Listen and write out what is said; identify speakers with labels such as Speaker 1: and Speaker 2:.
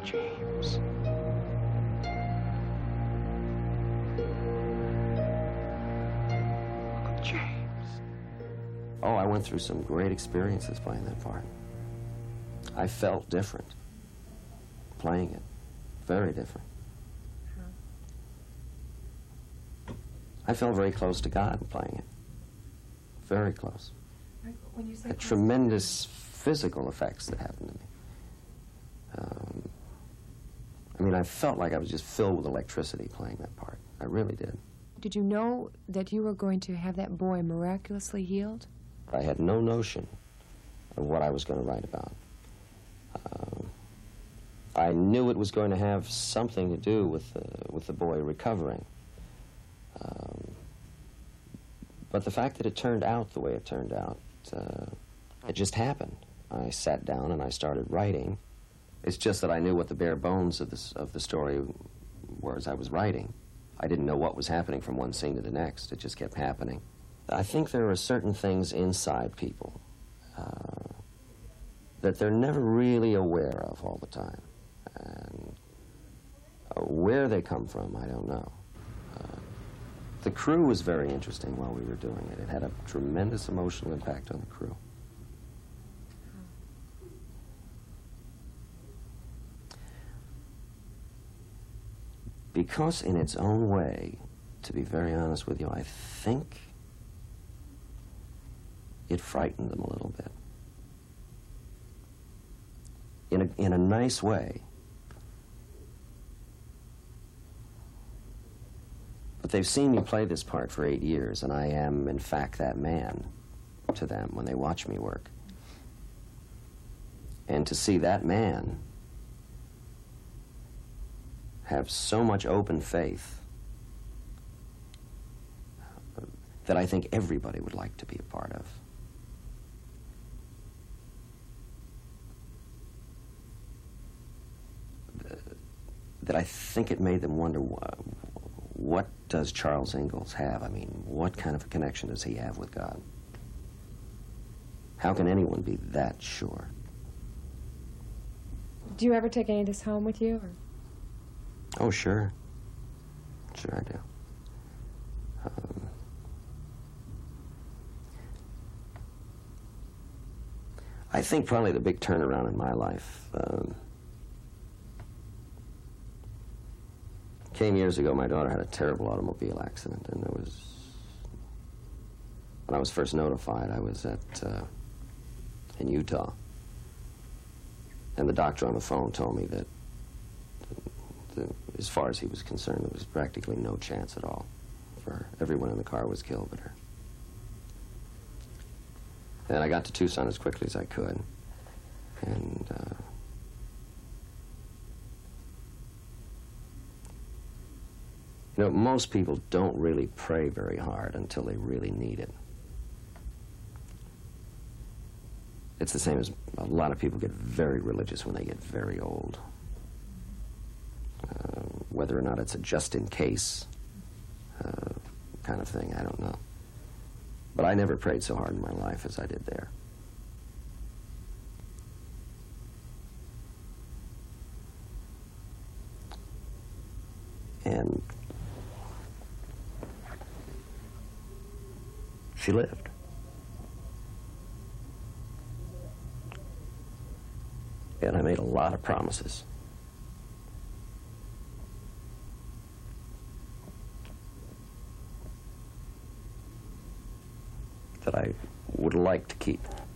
Speaker 1: James. Uncle James.
Speaker 2: Oh, I went through some great experiences playing that part. I felt different playing it. Very different. I felt very close to God playing it. Very close.
Speaker 3: When you say
Speaker 2: Had tremendous physical effects that happened to me. I mean, I felt like I was just filled with electricity playing that part. I really did.
Speaker 3: Did you know that you were going to have that boy miraculously healed?
Speaker 2: I had no notion of what I was going to write about. I knew it was going to have something to do with the boy recovering. But the fact that it turned out the way it turned out, it just happened. I sat down and I started writing. It's just that I knew what the bare bones of the story were as I was writing. I didn't know what was happening from one scene to the next. It just kept happening. I think there are certain things inside people that they're never really aware of all the time. And where they come from, I don't know. The crew was very interesting while we were doing it. It had a tremendous emotional impact on the crew. Because in its own way, to be very honest with you, I think it frightened them a little bit. In a nice way. But they've seen me play this part for 8 years, and I am, in fact, that man to them when they watch me work. And to see that man have so much open faith that I think everybody would like to be a part of. That I think it made them wonder, what does Charles Ingalls have? I mean, what kind of a connection does he have with God? How can anyone be that sure?
Speaker 3: Do you ever take any of this home with you? Or?
Speaker 2: Oh, sure. Sure I do. I think probably the big turnaround in my life came years ago. My daughter had a terrible automobile accident, and there was, when I was first notified, I was in Utah, and the doctor on the phone told me that as far as he was concerned, there was practically no chance at all for everyone in the car was killed but her. And I got to Tucson as quickly as I could, and you know, most people don't really pray very hard until they really need it. It's the same as a lot of people get very religious when they get very old. Whether or not it's a just-in-case kind of thing, I don't know. But I never prayed so hard in my life as I did there. And she lived. And I made a lot of promises. That I would like to keep.